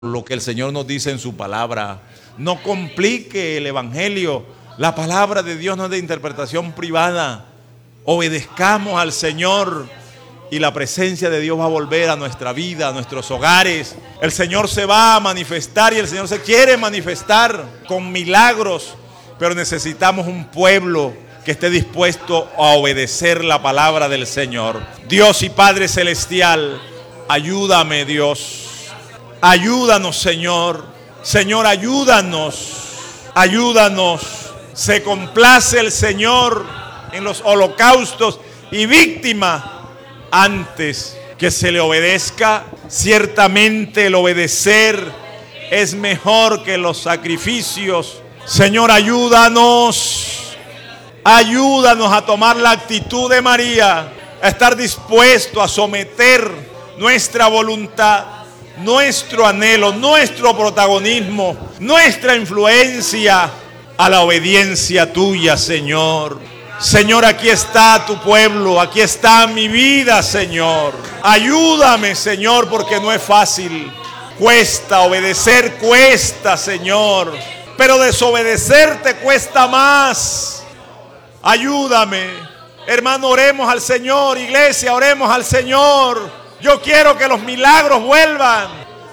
lo que el Señor nos dice en su palabra. No complique el evangelio. La palabra de Dios no es de interpretación privada. Obedezcamos al Señor y la presencia de Dios va a volver a nuestra vida, a nuestros hogares. El Señor se va a manifestar y el Señor se quiere manifestar con milagros, pero necesitamos un pueblo que esté dispuesto a obedecer la palabra del Señor. Dios y Padre Celestial, ayúdame, Dios. Ayúdanos, Señor. Señor, ayúdanos. Ayúdanos. Se complace el Señor en los holocaustos y víctimas antes que se le obedezca. Ciertamente el obedecer es mejor que los sacrificios. Señor, ayúdanos. Ayúdanos a tomar la actitud de María, a estar dispuesto a someter nuestra voluntad, nuestro anhelo, nuestro protagonismo, nuestra influencia a la obediencia tuya, Señor. Señor, aquí está tu pueblo, aquí está mi vida, Señor. Ayúdame, Señor, porque no es fácil. Cuesta, obedecer cuesta, Señor. Pero desobedecerte cuesta más. Ayúdame. Hermano, oremos al Señor. Iglesia, oremos al Señor. Yo quiero que los milagros vuelvan.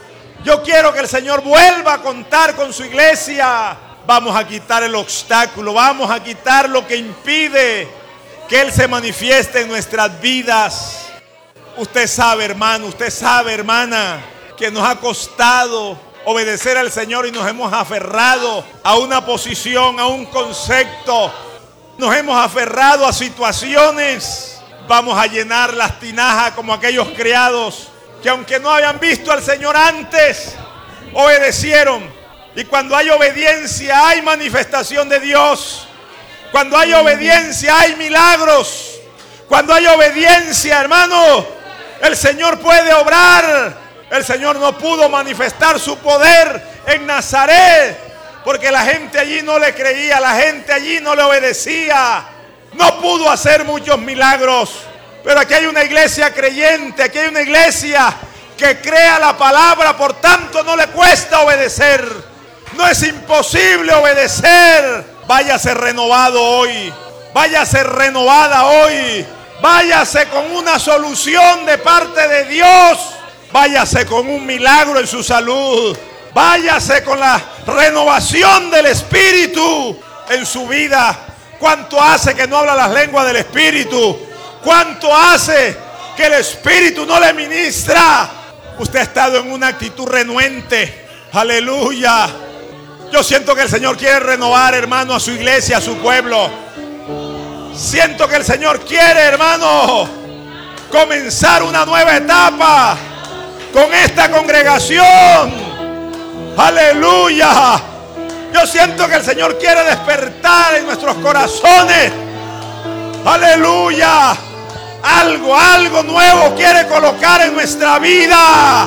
Yo quiero que el Señor vuelva a contar con su iglesia. Vamos a quitar el obstáculo. Vamos a quitar lo que impide que Él se manifieste en nuestras vidas. Usted sabe, hermano, usted sabe, hermana, que nos ha costado obedecer al Señor y nos hemos aferrado a una posición, a un concepto. Nos hemos aferrado a situaciones. Vamos a llenar las tinajas como aquellos criados que, aunque no habían visto al Señor antes, obedecieron. Y cuando hay obediencia hay manifestación de Dios. Cuando hay obediencia hay milagros. Cuando hay obediencia, hermano, el Señor puede obrar. El Señor no pudo manifestar su poder en Nazaret porque la gente allí no le creía, la gente allí no le obedecía. No pudo hacer muchos milagros. Pero aquí hay una iglesia creyente, aquí hay una iglesia que crea la palabra, por tanto no le cuesta obedecer. No es imposible obedecer. Váyase renovado hoy. Váyase renovada hoy. Váyase con una solución de parte de Dios. Váyase con un milagro en su salud. Váyase con la renovación del Espíritu en su vida. ¿Cuánto hace que no habla las lenguas del Espíritu? ¿Cuánto hace que el Espíritu no le ministra? Usted ha estado en una actitud renuente. Aleluya. Yo siento que el Señor quiere renovar, hermano, a su iglesia, a su pueblo. Siento que el Señor quiere, hermano, comenzar una nueva etapa con esta congregación. Aleluya. Yo siento que el Señor quiere despertar en nuestros corazones. Aleluya. Algo nuevo quiere colocar en nuestra vida.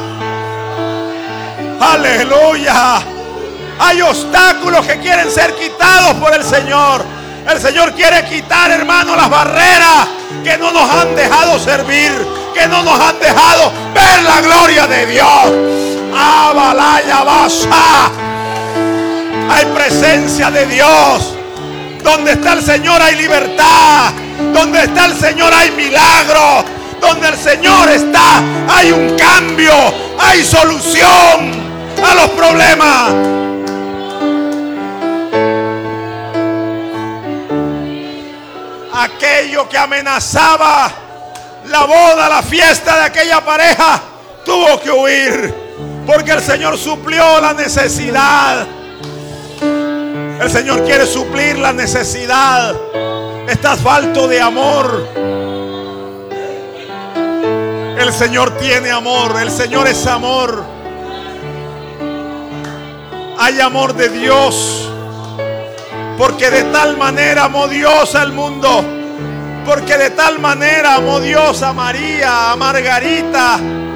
Aleluya. Hay obstáculos que quieren ser quitados por el Señor. El Señor quiere quitar, hermano, las barreras que no nos han dejado servir, que no nos han dejado ver la gloria de Dios. Abalaya basa. Hay presencia de Dios. Donde está el Señor hay libertad. Donde está el Señor hay milagro. Donde el Señor está hay un cambio. Hay solución a los problemas. Aquello que amenazaba la boda, la fiesta de aquella pareja, tuvo que huir. Porque el Señor suplió la necesidad. El Señor quiere suplir la necesidad. Estás falto de amor. El Señor tiene amor. El Señor es amor. Hay amor de Dios. Porque de tal manera amó Dios al mundo. Porque de tal manera amó Dios a María, a Margarita.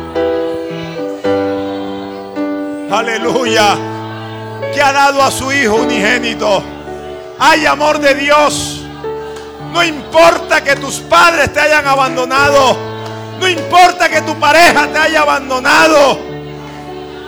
Aleluya. Que ha dado a su Hijo unigénito. Hay amor de Dios. No importa que tus padres te hayan abandonado. No importa que tu pareja te haya abandonado.